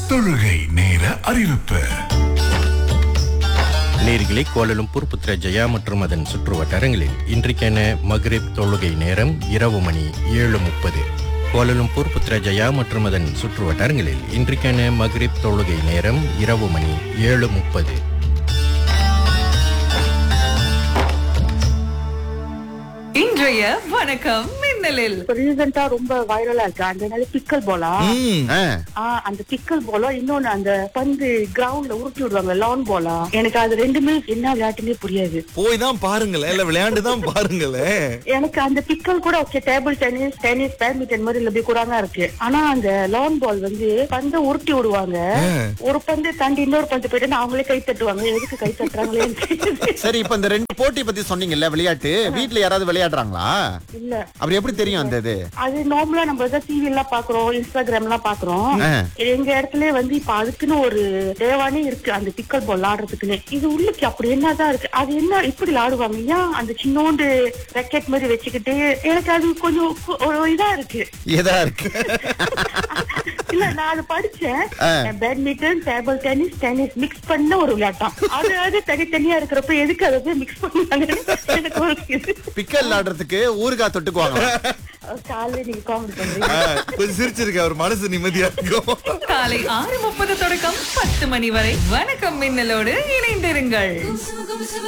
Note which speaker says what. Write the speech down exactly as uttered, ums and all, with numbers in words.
Speaker 1: தொழுகை நேர அறிவிப்பு.
Speaker 2: நேர்களே, கோலாலம்பூர் புத்ரஜயா மற்றும் அதன் சுற்று வட்டாரங்களில் இன்றைக்கான மக்ரிப் தொழுகை நேரம் இரவு மணி ஏழு முப்பது. கோலாலம்பூர் புத்ரஜயா மற்றும் அதன் சுற்று வட்டாரங்களில் இன்றைக்கான மக்ரிப் தொழுகை நேரம் இரவு மணி ஏழு முப்பது.
Speaker 3: இன்றைய வணக்கம் மின்னலில்
Speaker 4: ரீசெண்டா ரொம்ப வைரலா இருக்கு அந்த நல்ல பிக்கல் போலா. அந்த பிக்கல் போலா இன்னொன்னு அந்த பந்து கிரவுண்ட்ல உருட்டி விடுவாங்க லான் போலா. எனக்கு அது ரெண்டுமே என்ன விளையாட்டுமே புரியாது.
Speaker 5: போய் தான் பாருங்களேன், இல்ல விளையாண்டு தான் பாருங்களேன்.
Speaker 4: எனக்கு அந்த பிக்கல் கூட okay, table tennis tennis badminton மாதிரி இல்ல கூட தான் இருக்கு. ஆனா அந்த லான் பால் வந்து பந்தை உருட்டி விடுவாங்க. ஒரு பந்து தாண்டி இன்னொரு பந்து போயிட்டு அவங்களே கை தட்டுவாங்க. எதுக்கு கை தட்டுறாங்களே
Speaker 6: சரி, இப்ப இந்த ரெண்டு போட்டி பத்தி சொன்னீங்கல்ல, விளையாட்டு வீட்டுல யாராவது விளையாடுறாங்களா?
Speaker 4: இல்ல.
Speaker 6: அப்படி எப்படி தெரியும் அந்த இது?
Speaker 4: அது நார்மலா நம்ம டிவி எல்லாம் பாக்குறோம், இன்ஸ்டாகிராம் எல்லாம் பாக்குறோம். எங்க இடத்துல வந்து இப்ப அதுக்குன்னு ஒரு தேவானே இருக்கு அந்த பிக்கல் பால் ஆடுறதுக்குன்னு. இது உள்ளுக்கு அப்படி என்னதான் இருக்கு, அது என்ன இப்படி ஆடுவாங்க ஏன் அந்த சின்னோண்டு ராக்கெட் மாதிரி வச்சுக்கிட்டு? எனக்கு அது கொஞ்சம் ஒரு இதா இருக்கு.
Speaker 6: இதா இருக்கு
Speaker 4: இல்ல, நான் அது படிச்சேன். Badminton table tennis tennis mix பண்ண ஒரு விளையாட்டம். அது அது தனித்தனியா இருக்கிறப்ப எதுக்கு அதை மிக்ஸ் பண்ணுவாங்க? எனக்கு ஒரு
Speaker 6: பிக்கல் ஆடுறதுக்கு ஊறுகாய் தொட்டுக்குவாங்க.
Speaker 4: காலையில நீங்க காமெடி பண்றீங்க.
Speaker 5: கொஞ்சம் சிரிச்சிருக்க, ஒரு மனசு நிம்மதியா இருக்கும்.
Speaker 3: காலை ஆறு முப்பது தொடக்கம் பத்து மணி வரை வணக்கம் மின்னலோடு இணைந்திருங்கள்.